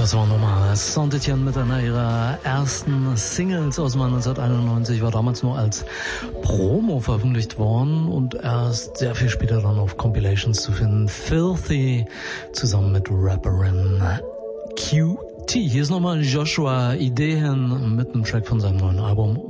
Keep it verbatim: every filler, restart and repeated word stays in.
Das war nochmal Saint-Etienne mit einer ihrer ersten Singles aus dem neunzehnhunderteinundneunzig, war damals nur als Promo veröffentlicht worden und erst sehr viel später dann auf Compilations zu finden. Filthy zusammen mit Rapperin Q T. Hier ist nochmal Joshua Ideen mit einem Track von seinem neuen Album